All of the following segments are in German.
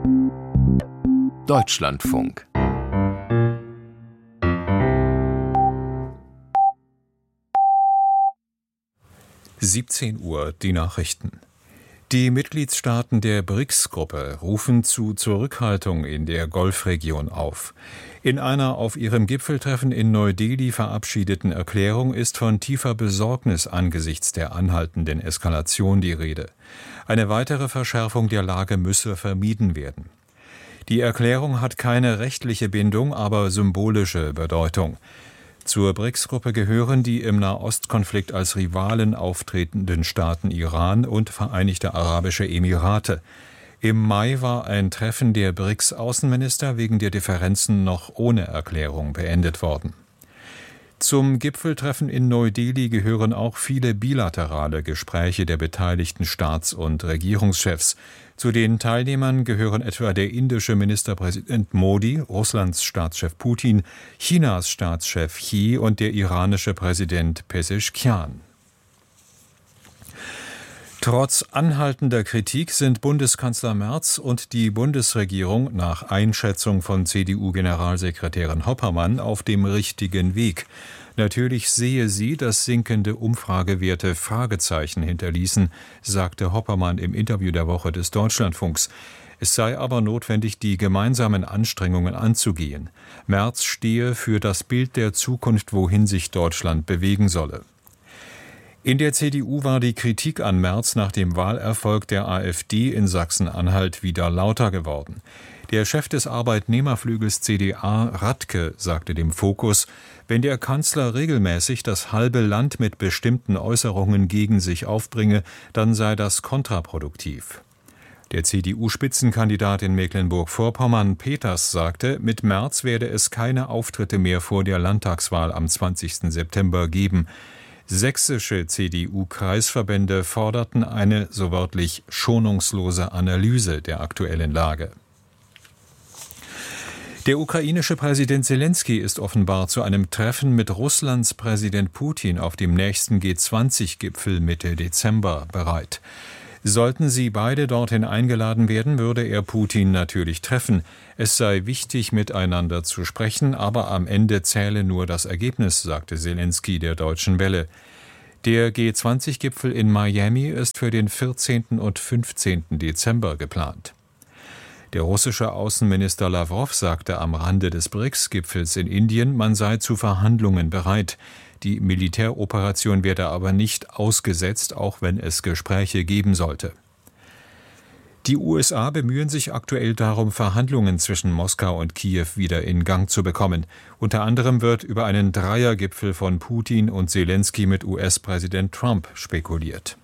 Deutschlandfunk. (17 Uhr) Die Nachrichten. Die Mitgliedstaaten der BRICS-Gruppe rufen zu Zurückhaltung in der Golfregion auf. In einer auf ihrem Gipfeltreffen in Neu-Delhi verabschiedeten Erklärung ist von tiefer Besorgnis angesichts der anhaltenden Eskalation die Rede. Eine weitere Verschärfung der Lage müsse vermieden werden. Die Erklärung hat keine rechtliche Bindung, aber symbolische Bedeutung. Zur BRICS-Gruppe gehören die im Nahostkonflikt als Rivalen auftretenden Staaten Iran und Vereinigte Arabische Emirate. Im Mai war ein Treffen der BRICS-Außenminister wegen der Differenzen noch ohne Erklärung beendet worden. Zum Gipfeltreffen in Neu-Delhi gehören auch viele bilaterale Gespräche der beteiligten Staats- und Regierungschefs. Zu den Teilnehmern gehören etwa der indische Ministerpräsident Modi, Russlands Staatschef Putin, Chinas Staatschef Xi und der iranische Präsident Pezeshkian. Trotz anhaltender Kritik sind Bundeskanzler Merz und die Bundesregierung nach Einschätzung von CDU-Generalsekretärin Hoppermann auf dem richtigen Weg. Natürlich sehe sie, dass sinkende Umfragewerte Fragezeichen hinterließen, sagte Hoppermann im Interview der Woche des Deutschlandfunks. Es sei aber notwendig, die gemeinsamen Anstrengungen anzugehen. Merz stehe für das Bild der Zukunft, wohin sich Deutschland bewegen solle. In der CDU war die Kritik an Merz nach dem Wahlerfolg der AfD in Sachsen-Anhalt wieder lauter geworden. Der Chef des Arbeitnehmerflügels CDA, Radke, sagte dem Fokus, wenn der Kanzler regelmäßig das halbe Land mit bestimmten Äußerungen gegen sich aufbringe, dann sei das kontraproduktiv. Der CDU-Spitzenkandidat in Mecklenburg-Vorpommern, Peters, sagte, mit Merz werde es keine Auftritte mehr vor der Landtagswahl am 20. September geben. Sächsische CDU-Kreisverbände forderten eine, so wörtlich, schonungslose Analyse der aktuellen Lage. Der ukrainische Präsident Selenskyj ist offenbar zu einem Treffen mit Russlands Präsident Putin auf dem nächsten G20-Gipfel Mitte Dezember bereit. Sollten sie beide dorthin eingeladen werden, würde er Putin natürlich treffen. Es sei wichtig, miteinander zu sprechen, aber am Ende zähle nur das Ergebnis, sagte Selenskyj der Deutschen Welle. Der G20-Gipfel in Miami ist für den 14. und 15. Dezember geplant. Der russische Außenminister Lawrow sagte am Rande des BRICS-Gipfels in Indien, man sei zu Verhandlungen bereit. Die Militäroperation werde aber nicht ausgesetzt, auch wenn es Gespräche geben sollte. Die USA bemühen sich aktuell darum, Verhandlungen zwischen Moskau und Kiew wieder in Gang zu bekommen. Unter anderem wird über einen Dreiergipfel von Putin und Selenskyj mit US-Präsident Trump spekuliert.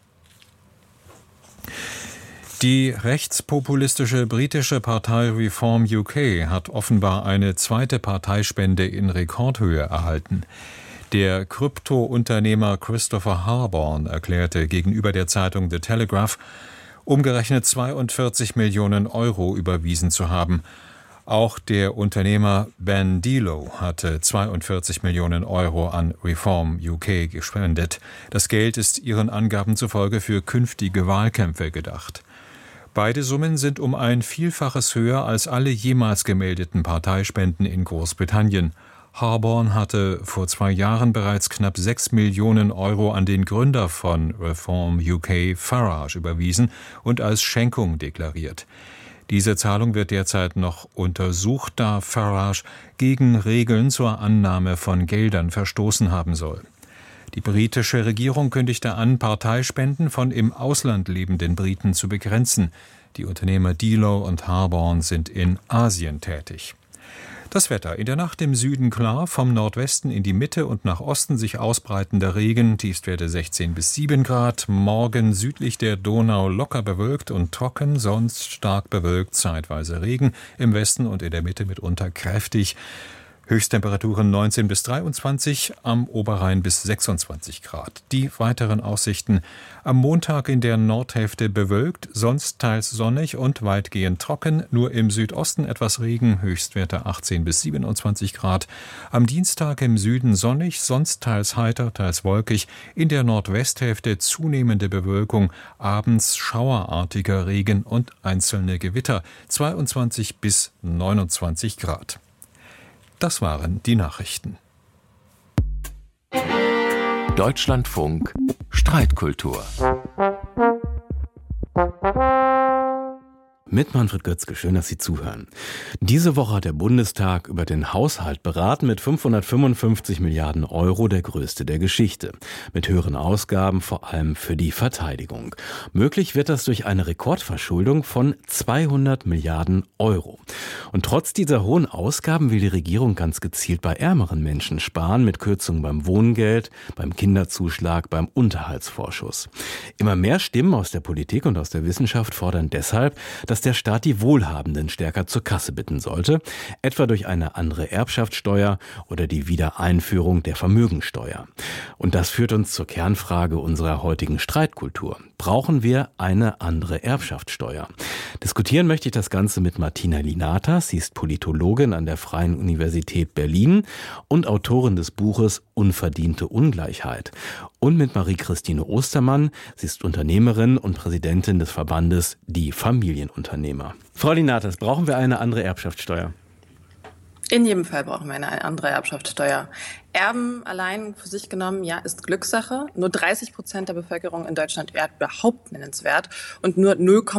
Die rechtspopulistische britische Partei Reform UK hat offenbar eine zweite Parteispende in Rekordhöhe erhalten. Der Krypto-Unternehmer Christopher Harborn erklärte gegenüber der Zeitung The Telegraph, umgerechnet 42 Millionen Euro überwiesen zu haben. Auch der Unternehmer Ben Dilo hatte 42 Millionen Euro an Reform UK gespendet. Das Geld ist ihren Angaben zufolge für künftige Wahlkämpfe gedacht. Beide Summen sind um ein Vielfaches höher als alle jemals gemeldeten Parteispenden in Großbritannien. Harborn hatte vor 2 Jahren bereits knapp 6 Millionen Euro an den Gründer von Reform UK, Farage, überwiesen und als Schenkung deklariert. Diese Zahlung wird derzeit noch untersucht, da Farage gegen Regeln zur Annahme von Geldern verstoßen haben soll. Die britische Regierung kündigte an, Parteispenden von im Ausland lebenden Briten zu begrenzen. Die Unternehmer Dilo und Harborn sind in Asien tätig. Das Wetter: in der Nacht im Süden klar, vom Nordwesten in die Mitte und nach Osten sich ausbreitender Regen, Tiefstwerte 16 bis 7 Grad. Morgen südlich der Donau locker bewölkt und trocken, sonst stark bewölkt, zeitweise Regen, im Westen und in der Mitte mitunter kräftig. Höchsttemperaturen 19 bis 23, am Oberrhein bis 26 Grad. Die weiteren Aussichten: am Montag in der Nordhälfte bewölkt, sonst teils sonnig und weitgehend trocken, nur im Südosten etwas Regen, Höchstwerte 18 bis 27 Grad. Am Dienstag im Süden sonnig, sonst teils heiter, teils wolkig, in der Nordwesthälfte zunehmende Bewölkung, abends schauerartiger Regen und einzelne Gewitter, 22 bis 29 Grad. Das waren die Nachrichten. Deutschlandfunk Streitkultur. Mit Manfred Götzke, schön, dass Sie zuhören. Diese Woche hat der Bundestag über den Haushalt beraten mit 555 Milliarden Euro, der größte der Geschichte. Mit höheren Ausgaben, vor allem für die Verteidigung. Möglich wird das durch eine Rekordverschuldung von 200 Milliarden Euro. Und trotz dieser hohen Ausgaben will die Regierung ganz gezielt bei ärmeren Menschen sparen, mit Kürzungen beim Wohngeld, beim Kinderzuschlag, beim Unterhaltsvorschuss. Immer mehr Stimmen aus der Politik und aus der Wissenschaft fordern deshalb, dass der Staat die Wohlhabenden stärker zur Kasse bitten sollte, etwa durch eine andere Erbschaftssteuer oder die Wiedereinführung der Vermögensteuer. Und das führt uns zur Kernfrage unserer heutigen Streitkultur. Brauchen wir eine andere Erbschaftssteuer? Diskutieren möchte ich das Ganze mit Martina Linatas. Sie ist Politologin an der Freien Universität Berlin und Autorin des Buches Unverdiente Ungleichheit. Und mit Marie-Christine Ostermann. Sie ist Unternehmerin und Präsidentin des Verbandes Die Familienunternehmer. Frau Linatas, brauchen wir eine andere Erbschaftssteuer? In jedem Fall brauchen wir eine andere Erbschaftssteuer. Erben allein für sich genommen, ja, ist Glückssache. Nur 30% der Bevölkerung in Deutschland erbt überhaupt nennenswert und nur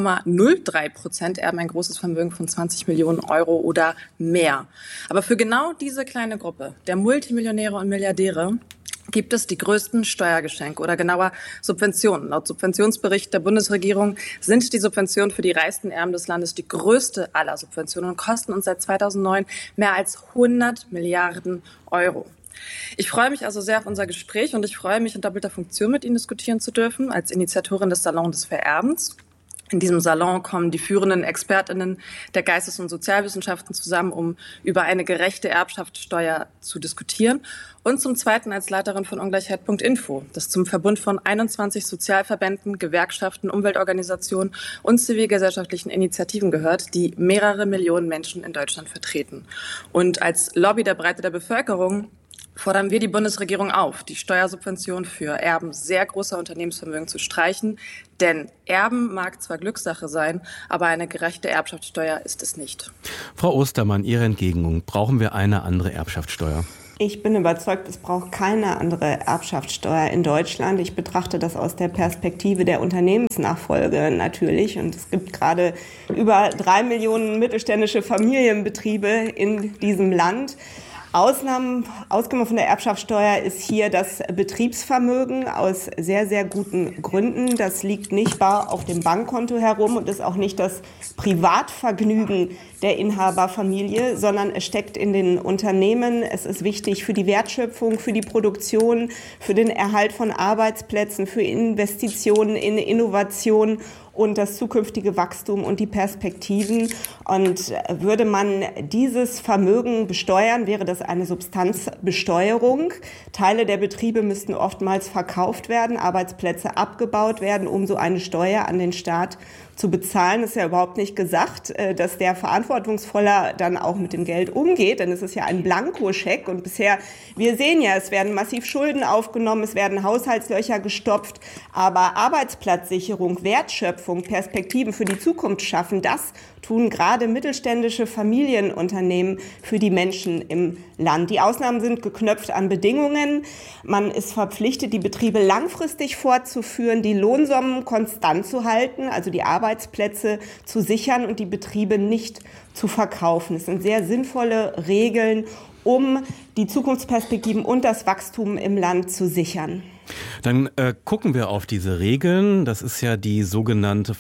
0,03% erben ein großes Vermögen von 20 Millionen Euro oder mehr. Aber für genau diese kleine Gruppe der Multimillionäre und Milliardäre gibt es die größten Steuergeschenke oder genauer Subventionen. Laut Subventionsbericht der Bundesregierung sind die Subventionen für die reichsten Erben des Landes die größte aller Subventionen und kosten uns seit 2009 mehr als 100 Milliarden Euro. Ich freue mich also sehr auf unser Gespräch und ich freue mich in doppelter Funktion mit Ihnen diskutieren zu dürfen, als Initiatorin des Salons des Vererbens. In diesem Salon kommen die führenden ExpertInnen der Geistes- und Sozialwissenschaften zusammen, um über eine gerechte Erbschaftssteuer zu diskutieren. Und zum Zweiten als Leiterin von Ungleichheit.info, das zum Verbund von 21 Sozialverbänden, Gewerkschaften, Umweltorganisationen und zivilgesellschaftlichen Initiativen gehört, die mehrere Millionen Menschen in Deutschland vertreten. Und als Lobby der Breite der Bevölkerung fordern wir die Bundesregierung auf, die Steuersubvention für Erben sehr großer Unternehmensvermögen zu streichen. Denn Erben mag zwar Glückssache sein, aber eine gerechte Erbschaftssteuer ist es nicht. Frau Ostermann, Ihre Entgegnung. Brauchen wir eine andere Erbschaftssteuer? Ich bin überzeugt, es braucht keine andere Erbschaftssteuer in Deutschland. Ich betrachte das aus der Perspektive der Unternehmensnachfolge natürlich. Und es gibt gerade über 3 Millionen mittelständische Familienbetriebe in diesem Land. Ausgenommen von der Erbschaftssteuer ist hier das Betriebsvermögen aus sehr, sehr guten Gründen. Das liegt nicht bar auf dem Bankkonto herum und ist auch nicht das Privatvergnügen der Inhaberfamilie, sondern es steckt in den Unternehmen. Es ist wichtig für die Wertschöpfung, für die Produktion, für den Erhalt von Arbeitsplätzen, für Investitionen in Innovation und das zukünftige Wachstum und die Perspektiven. Und würde man dieses Vermögen besteuern, wäre das eine Substanzbesteuerung. Teile der Betriebe müssten oftmals verkauft werden, Arbeitsplätze abgebaut werden, um so eine Steuer an den Staat zu bezahlen. Es ist ja überhaupt nicht gesagt, dass der verantwortungsvoller dann auch mit dem Geld umgeht, denn es ist ja ein Blankoscheck und bisher, wir sehen ja, es werden massiv Schulden aufgenommen, es werden Haushaltslöcher gestopft, aber Arbeitsplatzsicherung, Wertschöpfung, Perspektiven für die Zukunft schaffen, das tun gerade mittelständische Familienunternehmen für die Menschen im Land. Die Ausnahmen sind geknöpft an Bedingungen. Man ist verpflichtet, die Betriebe langfristig fortzuführen, die Lohnsummen konstant zu halten, also die Arbeitsplätze zu sichern und die Betriebe nicht zu verkaufen. Es sind sehr sinnvolle Regeln, um die Zukunftsperspektiven und das Wachstum im Land zu sichern. Dann gucken wir auf diese Regeln. Das ist ja die sogenannte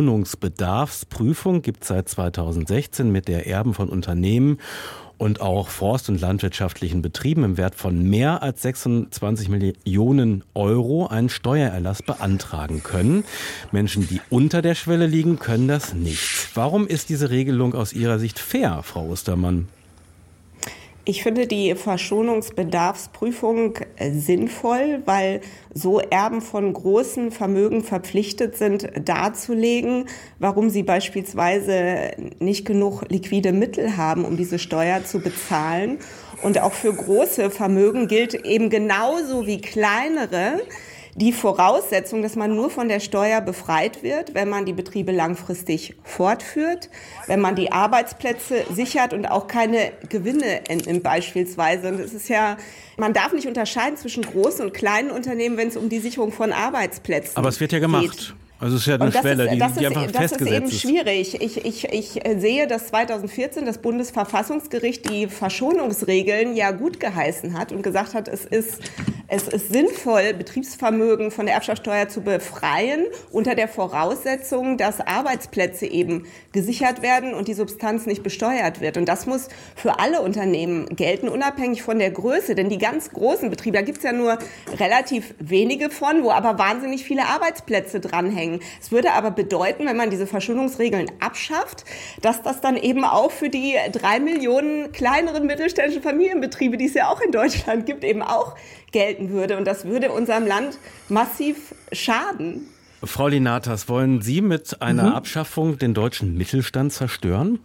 Verschonungsbedarfsprüfung, gibt es seit 2016 mit der Erben von Unternehmen und auch forst- und landwirtschaftlichen Betrieben im Wert von mehr als 26 Millionen Euro einen Steuererlass beantragen können. Menschen, die unter der Schwelle liegen, können das nicht. Warum ist diese Regelung aus Ihrer Sicht fair, Frau Ostermann? Ich finde die Verschonungsbedarfsprüfung sinnvoll, weil so Erben von großen Vermögen verpflichtet sind, darzulegen, warum sie beispielsweise nicht genug liquide Mittel haben, um diese Steuer zu bezahlen. Und auch für große Vermögen gilt eben genauso wie kleinere die Voraussetzung, dass man nur von der Steuer befreit wird, wenn man die Betriebe langfristig fortführt, wenn man die Arbeitsplätze sichert und auch keine Gewinne entnimmt beispielsweise. Und es ist ja, man darf nicht unterscheiden zwischen großen und kleinen Unternehmen, wenn es um die Sicherung von Arbeitsplätzen geht. Aber es wird ja gemacht. Also es ist ja eine Schwelle, die einfach festgesetzt ist. Das ist eben schwierig. Ich sehe, dass 2014 das Bundesverfassungsgericht die Verschonungsregeln ja gut geheißen hat und gesagt hat, es ist sinnvoll, Betriebsvermögen von der Erbschaftssteuer zu befreien, unter der Voraussetzung, dass Arbeitsplätze eben gesichert werden und die Substanz nicht besteuert wird. Und das muss für alle Unternehmen gelten, unabhängig von der Größe. Denn die ganz großen Betriebe, da gibt es ja nur relativ wenige von, wo aber wahnsinnig viele Arbeitsplätze dranhängen. Es würde aber bedeuten, wenn man diese Verschonungsregeln abschafft, dass das dann eben auch für die 3 Millionen kleineren mittelständischen Familienbetriebe, die es ja auch in Deutschland gibt, eben auch gelten würde. Und das würde unserem Land massiv schaden. Frau Linatas, wollen Sie mit einer Abschaffung den deutschen Mittelstand zerstören?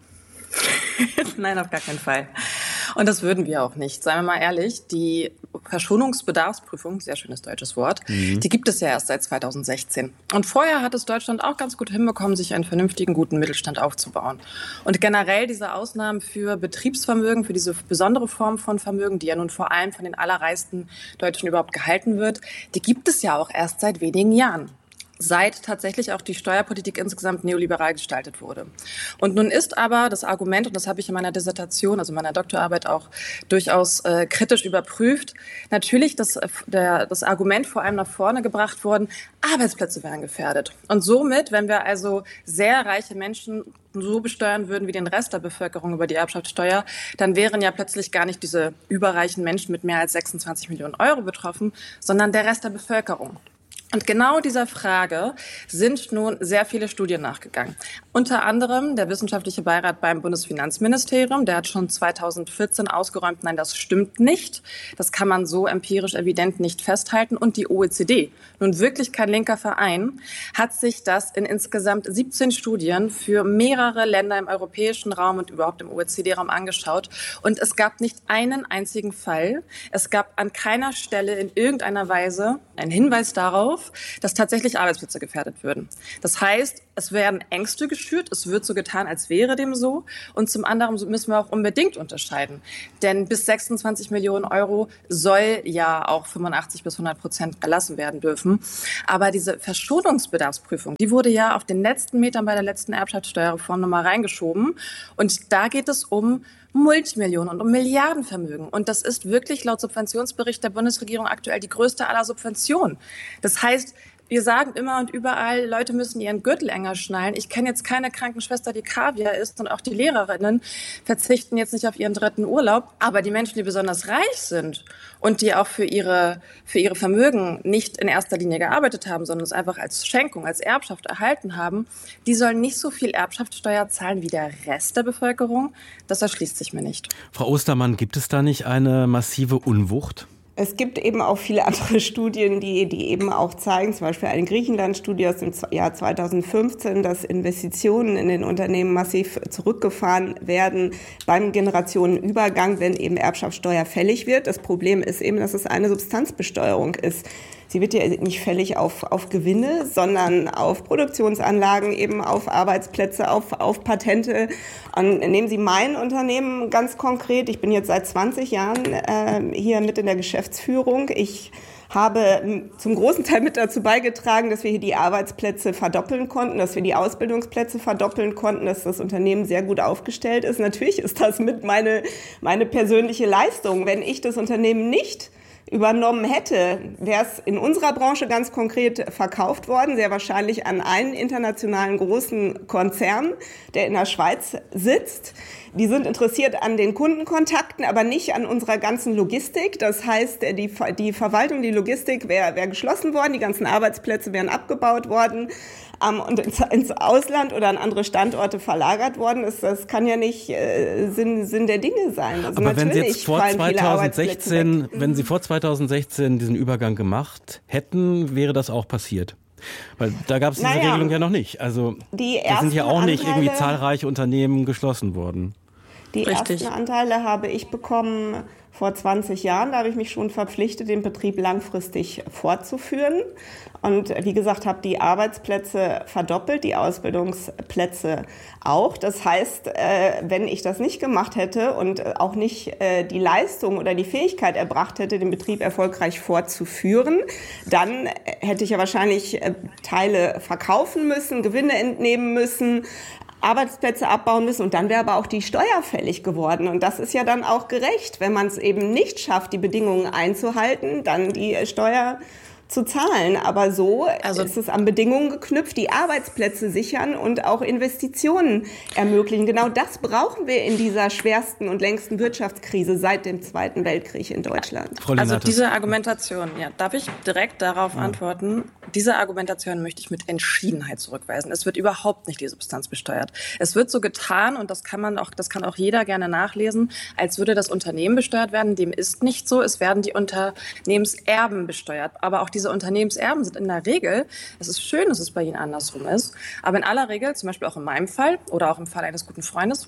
Nein, auf gar keinen Fall. Und das würden wir auch nicht. Seien wir mal ehrlich, die Verschonungsbedarfsprüfung, sehr schönes deutsches Wort, die gibt es ja erst seit 2016. Und vorher hat es Deutschland auch ganz gut hinbekommen, sich einen vernünftigen, guten Mittelstand aufzubauen. Und generell diese Ausnahmen für Betriebsvermögen, für diese besondere Form von Vermögen, die ja nun vor allem von den allerreichsten Deutschen überhaupt gehalten wird, die gibt es ja auch erst seit wenigen Jahren. Seit tatsächlich auch die Steuerpolitik insgesamt neoliberal gestaltet wurde. Und nun ist aber das Argument, und das habe ich in meiner Dissertation, also meiner Doktorarbeit auch durchaus kritisch überprüft, natürlich das Argument vor allem nach vorne gebracht worden, Arbeitsplätze wären gefährdet. Und somit, wenn wir also sehr reiche Menschen so besteuern würden wie den Rest der Bevölkerung über die Erbschaftssteuer, dann wären ja plötzlich gar nicht diese überreichen Menschen mit mehr als 26 Millionen Euro betroffen, sondern der Rest der Bevölkerung. Und genau dieser Frage sind nun sehr viele Studien nachgegangen. Unter anderem der wissenschaftliche Beirat beim Bundesfinanzministerium, der hat schon 2014 ausgeräumt, nein, das stimmt nicht. Das kann man so empirisch evident nicht festhalten. Und die OECD, nun wirklich kein linker Verein, hat sich das in insgesamt 17 Studien für mehrere Länder im europäischen Raum und überhaupt im OECD-Raum angeschaut. Und es gab nicht einen einzigen Fall. Es gab an keiner Stelle in irgendeiner Weise einen Hinweis darauf, dass tatsächlich Arbeitsplätze gefährdet würden. Das heißt, es werden Ängste geschürt, es wird so getan, als wäre dem so. Und zum anderen müssen wir auch unbedingt unterscheiden. Denn bis 26 Millionen Euro soll ja auch 85-100% erlassen werden dürfen. Aber diese Verschonungsbedarfsprüfung, die wurde ja auf den letzten Metern bei der letzten Erbschaftssteuerreform nochmal reingeschoben. Und da geht es um Multimillionen und um Milliardenvermögen. Und das ist wirklich laut Subventionsbericht der Bundesregierung aktuell die größte aller Subventionen. Das heißt, wir sagen immer und überall, Leute müssen ihren Gürtel enger schnallen. Ich kenne jetzt keine Krankenschwester, die Kaviar isst, und auch die Lehrerinnen verzichten jetzt nicht auf ihren 3. Urlaub. Aber die Menschen, die besonders reich sind und die auch für ihre Vermögen nicht in erster Linie gearbeitet haben, sondern es einfach als Schenkung, als Erbschaft erhalten haben, die sollen nicht so viel Erbschaftssteuer zahlen wie der Rest der Bevölkerung. Das erschließt sich mir nicht. Frau Ostermann, gibt es da nicht eine massive Unwucht? Es gibt eben auch viele andere Studien, die eben auch zeigen, zum Beispiel eine Griechenland-Studie aus dem Jahr 2015, dass Investitionen in den Unternehmen massiv zurückgefahren werden beim Generationenübergang, wenn eben Erbschaftssteuer fällig wird. Das Problem ist eben, dass es eine Substanzbesteuerung ist. Sie wird ja nicht fällig auf Gewinne, sondern auf Produktionsanlagen, eben auf Arbeitsplätze, auf Patente. Und nehmen Sie mein Unternehmen ganz konkret. Ich bin jetzt seit 20 Jahren hier mit in der Geschäftsführung. Ich habe zum großen Teil mit dazu beigetragen, dass wir hier die Arbeitsplätze verdoppeln konnten, dass wir die Ausbildungsplätze verdoppeln konnten, dass das Unternehmen sehr gut aufgestellt ist. Natürlich ist das mit meine persönliche Leistung. Wenn ich das Unternehmen nicht übernommen hätte, wäre es in unserer Branche ganz konkret verkauft worden, sehr wahrscheinlich an einen internationalen großen Konzern, der in der Schweiz sitzt. Die sind interessiert an den Kundenkontakten, aber nicht an unserer ganzen Logistik. Das heißt, die Verwaltung, die Logistik wäre geschlossen worden, die ganzen Arbeitsplätze wären abgebaut worden. und ins Ausland oder an andere Standorte verlagert worden ist. Das kann ja nicht Sinn der Dinge sein. Also aber wenn Sie jetzt vor 2016, wenn Sie vor 2016 diesen Übergang gemacht hätten, wäre das auch passiert? Weil da gab es diese Regelung ja noch nicht. Also da sind ja auch nicht irgendwie zahlreiche Unternehmen geschlossen worden. Die ersten Anteile habe ich bekommen vor 20 Jahren. Da habe ich mich schon verpflichtet, den Betrieb langfristig fortzuführen. Und wie gesagt, habe die Arbeitsplätze verdoppelt, die Ausbildungsplätze auch. Das heißt, wenn ich das nicht gemacht hätte und auch nicht die Leistung oder die Fähigkeit erbracht hätte, den Betrieb erfolgreich fortzuführen, dann hätte ich ja wahrscheinlich Teile verkaufen müssen, Gewinne entnehmen müssen, Arbeitsplätze abbauen müssen und dann wäre aber auch die Steuer fällig geworden. Und das ist ja dann auch gerecht, wenn man es eben nicht schafft, die Bedingungen einzuhalten, dann die Steuer zu zahlen. Aber so ist es an Bedingungen geknüpft, die Arbeitsplätze sichern und auch Investitionen ermöglichen. Genau das brauchen wir in dieser schwersten und längsten Wirtschaftskrise seit dem Zweiten Weltkrieg in Deutschland. Also diese Argumentation, darf ich direkt darauf antworten? Diese Argumentation möchte ich mit Entschiedenheit zurückweisen. Es wird überhaupt nicht die Substanz besteuert. Es wird so getan, und das kann auch jeder gerne nachlesen, als würde das Unternehmen besteuert werden. Dem ist nicht so. Es werden die Unternehmenserben besteuert. Aber auch diese Unternehmenserben sind in der Regel, es ist schön, dass es bei Ihnen andersrum ist, aber in aller Regel, zum Beispiel auch in meinem Fall oder auch im Fall eines guten Freundes,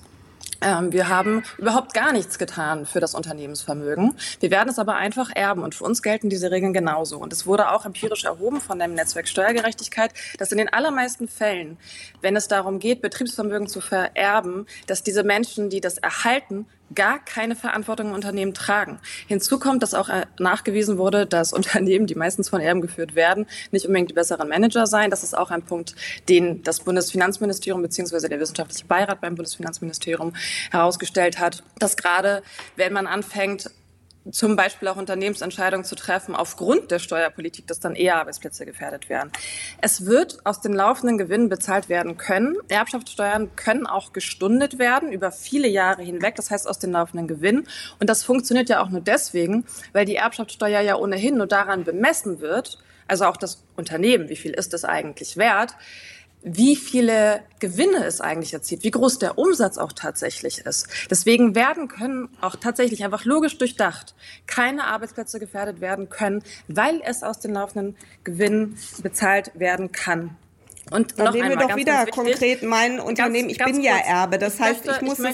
wir haben überhaupt gar nichts getan für das Unternehmensvermögen. Wir werden es aber einfach erben und für uns gelten diese Regeln genauso. Und es wurde auch empirisch erhoben von dem Netzwerk Steuergerechtigkeit, dass in den allermeisten Fällen, wenn es darum geht, Betriebsvermögen zu vererben, dass diese Menschen, die das erhalten, gar keine Verantwortung im Unternehmen tragen. Hinzu kommt, dass auch nachgewiesen wurde, dass Unternehmen, die meistens von Erben geführt werden, nicht unbedingt die besseren Manager seien. Das ist auch ein Punkt, den das Bundesfinanzministerium bzw. der wissenschaftliche Beirat beim Bundesfinanzministerium herausgestellt hat, dass gerade, wenn man anfängt, zum Beispiel auch Unternehmensentscheidungen zu treffen aufgrund der Steuerpolitik, dass dann eher Arbeitsplätze gefährdet werden. Es wird aus den laufenden Gewinnen bezahlt werden können. Erbschaftssteuern können auch gestundet werden über viele Jahre hinweg, das heißt aus den laufenden Gewinnen. Und das funktioniert ja auch nur deswegen, weil die Erbschaftssteuer ja ohnehin nur daran bemessen wird, also auch das Unternehmen, wie viel ist es eigentlich wert, wie viele Gewinne es eigentlich erzielt, wie groß der Umsatz auch tatsächlich ist. Deswegen können auch tatsächlich einfach logisch durchdacht keine Arbeitsplätze gefährdet werden können, weil es aus den laufenden Gewinnen bezahlt werden kann. Und dann nehmen wir doch wieder konkret mein Unternehmen. Ich bin ja Erbe, das heißt,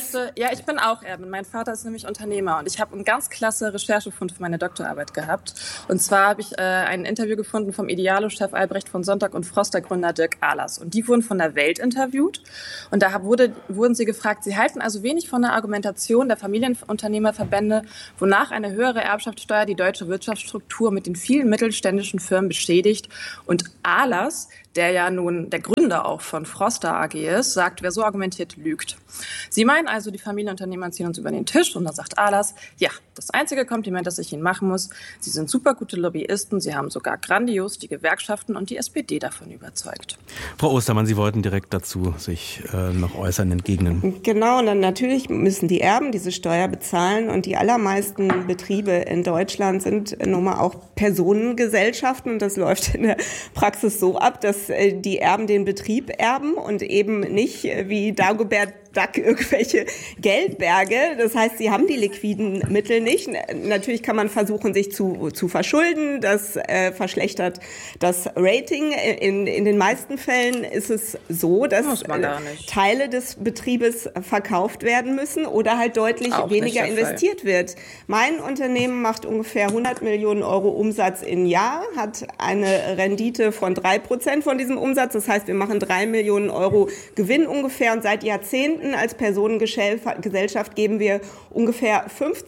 ich bin auch Erbe. Mein Vater ist nämlich Unternehmer und ich habe einen ganz klasse Recherchefund für meine Doktorarbeit gehabt. Und zwar habe ich ein Interview gefunden vom Idealo-Chef Albrecht von Sonntag und Froster-Gründer Dirk Ahlers. Und die wurden von der Welt interviewt. Und da wurden sie gefragt, sie halten also wenig von der Argumentation der Familienunternehmerverbände, wonach eine höhere Erbschaftssteuer die deutsche Wirtschaftsstruktur mit den vielen mittelständischen Firmen beschädigt. Und Ahlers, der ja nun der Gründer auch von Froster AG ist, sagt, wer so argumentiert, lügt. Sie meinen also, die Familienunternehmer ziehen uns über den Tisch und da sagt Ahlers, ja, das einzige Kompliment, das ich Ihnen machen muss, Sie sind super gute Lobbyisten, Sie haben sogar grandios die Gewerkschaften und die SPD davon überzeugt. Frau Ostermann, Sie wollten direkt dazu sich noch äußern, entgegnen. Genau, und dann natürlich müssen die Erben diese Steuer bezahlen und die allermeisten Betriebe in Deutschland sind nun mal auch Personengesellschaften und das läuft in der Praxis so ab, dass die Erben den Betrieb erben und eben nicht wie Dagobert Duck irgendwelche Geldberge. Das heißt, sie haben die liquiden Mittel nicht. Natürlich kann man versuchen, sich zu verschulden. Das verschlechtert das Rating. In den meisten Fällen ist es so, dass Teile des Betriebes verkauft werden müssen oder halt deutlich weniger investiert wird. Mein Unternehmen macht ungefähr 100 Millionen Euro Umsatz im Jahr, hat eine Rendite von 3% von diesem Umsatz. Das heißt, wir machen 3 Millionen Euro Gewinn ungefähr und seit Jahrzehnten als Personengesellschaft geben wir ungefähr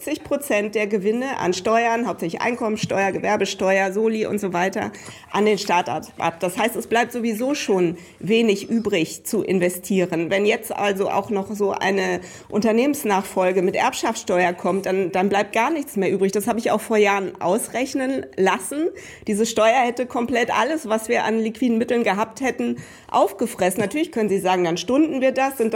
50% der Gewinne an Steuern, hauptsächlich Einkommensteuer, Gewerbesteuer, Soli und so weiter, an den Staat ab. Das heißt, es bleibt sowieso schon wenig übrig zu investieren. Wenn jetzt also auch noch so eine Unternehmensnachfolge mit Erbschaftssteuer kommt, dann bleibt gar nichts mehr übrig. Das habe ich auch vor Jahren ausrechnen lassen. Diese Steuer hätte komplett alles, was wir an liquiden Mitteln gehabt hätten, aufgefressen. Natürlich können Sie sagen, dann stunden wir das sind dann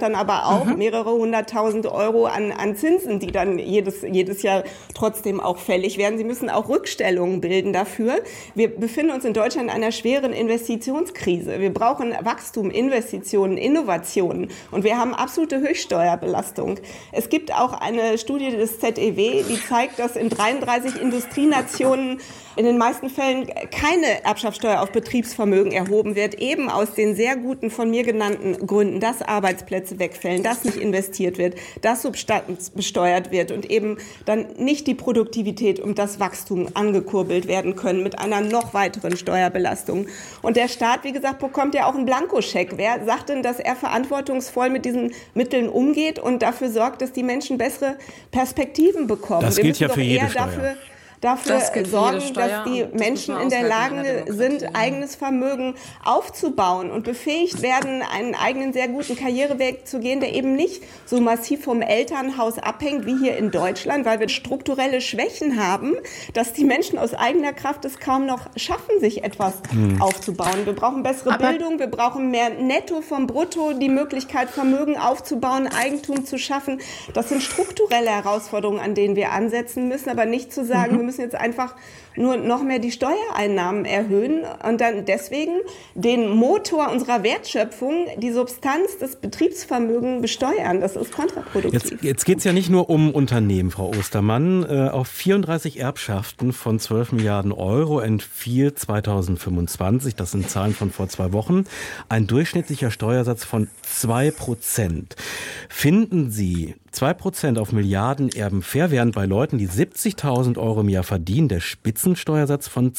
dann aber auch mehrere 100.000 Euro an Zinsen, die dann jedes Jahr trotzdem auch fällig werden. Sie müssen auch Rückstellungen bilden dafür. Wir befinden uns in Deutschland in einer schweren Investitionskrise. Wir brauchen Wachstum, Investitionen, Innovationen und wir haben absolute Höchststeuerbelastung. Es gibt auch eine Studie des ZEW, die zeigt, dass in 33 Industrienationen in den meisten Fällen keine Erbschaftssteuer auf Betriebsvermögen erhoben wird, eben aus den sehr guten von mir genannten Gründen, dass Arbeitsplätze wegfällen, dass nicht investiert wird, dass Substanz besteuert wird und eben dann nicht die Produktivität und das Wachstum angekurbelt werden können mit einer noch weiteren Steuerbelastung. Und der Staat, wie gesagt, bekommt ja auch einen Blankoscheck. Wer sagt denn, dass er verantwortungsvoll mit diesen Mitteln umgeht und dafür sorgt, dass die Menschen bessere Perspektiven bekommen? Das gilt ja für jede Steuer. Dafür sorgen, dass die Menschen in der Lage sind, eigenes Vermögen aufzubauen und befähigt werden, einen eigenen sehr guten Karriereweg zu gehen, der eben nicht so massiv vom Elternhaus abhängt wie hier in Deutschland, weil wir strukturelle Schwächen haben, dass die Menschen aus eigener Kraft es kaum noch schaffen, sich etwas aufzubauen. Wir brauchen bessere Bildung, wir brauchen mehr Netto vom Brutto, die Möglichkeit, Vermögen aufzubauen, Eigentum zu schaffen. Das sind strukturelle Herausforderungen, an denen wir ansetzen müssen, aber nicht zu sagen, wir müssen jetzt einfach nur noch mehr die Steuereinnahmen erhöhen und dann deswegen den Motor unserer Wertschöpfung, die Substanz des Betriebsvermögens besteuern. Das ist kontraproduktiv. Jetzt geht es ja nicht nur um Unternehmen, Frau Ostermann. Auf 34 Erbschaften von 12 Milliarden Euro entfiel 2025, das sind Zahlen von vor 2 Wochen, ein durchschnittlicher Steuersatz von 2%. Finden Sie 2% auf Milliardenerben fair, während bei Leuten, die 70.000 Euro im Jahr verdienen, der Spitzensteuersatz von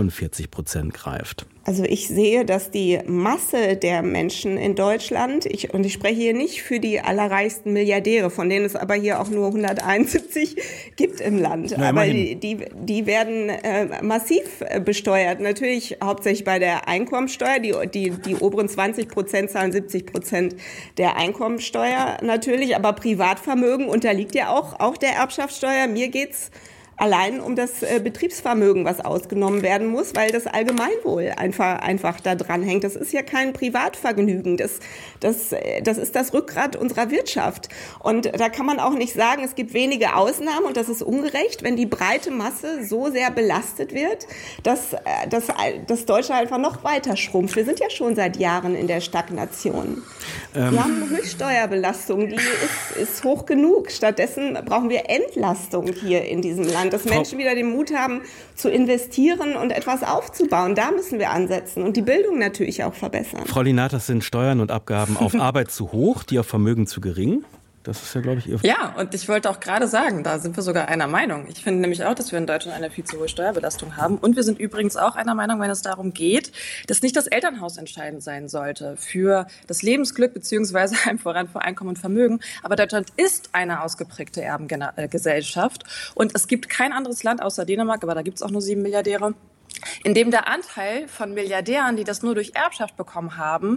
42% greift? Also ich sehe, dass die Masse der Menschen in Deutschland, und ich spreche hier nicht für die allerreichsten Milliardäre, von denen es aber hier auch nur 171 gibt im Land, na, aber die werden massiv besteuert. Natürlich hauptsächlich bei der Einkommensteuer, die oberen 20% zahlen 70% der Einkommensteuer natürlich, aber Privatvermögen unterliegt ja auch der Erbschaftssteuer. Mir geht's allein um das Betriebsvermögen, was ausgenommen werden muss, weil das Allgemeinwohl einfach da dran hängt. Das ist ja kein Privatvergnügen. Das ist das Rückgrat unserer Wirtschaft. Und da kann man auch nicht sagen, es gibt wenige Ausnahmen und das ist ungerecht, wenn die breite Masse so sehr belastet wird, dass Deutschland einfach noch weiter schrumpft. Wir sind ja schon seit Jahren in der Stagnation. Wir haben eine Höchststeuerbelastung, die ist hoch genug. Stattdessen brauchen wir Entlastung hier in diesem Land, dass Menschen wieder den Mut haben, zu investieren und etwas aufzubauen. Da müssen wir ansetzen und die Bildung natürlich auch verbessern. Frau Linatas, sind Steuern und Abgaben auf Arbeit zu hoch, die auf Vermögen zu gering? Das ist ja, glaube ich, Ihr... Ja, und ich wollte auch gerade sagen, da sind wir sogar einer Meinung. Ich finde nämlich auch, dass wir in Deutschland eine viel zu hohe Steuerbelastung haben. Und wir sind übrigens auch einer Meinung, wenn es darum geht, dass nicht das Elternhaus entscheidend sein sollte für das Lebensglück beziehungsweise einem voran für Einkommen und Vermögen. Aber Deutschland ist eine ausgeprägte Erbengesellschaft. Und es gibt kein anderes Land außer Dänemark, aber da gibt es auch nur 7 Milliardäre, in dem der Anteil von Milliardären, die das nur durch Erbschaft bekommen haben,